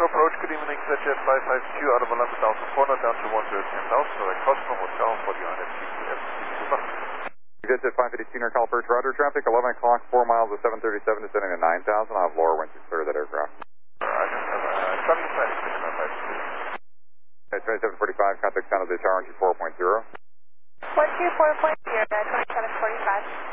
approach, good evening, jet 552 out of 11,400 down to 110,000, direct Cosmo Hotel for the United GPS. Jet 552 near Cal Perch, Roger, traffic, 11 o'clock, 4 miles of 737 descending to 9,000. I'll have lower winds to clear that aircraft. Roger, coming flight, 2745, contact sound of the tower on 4.0. 124.0, 2745.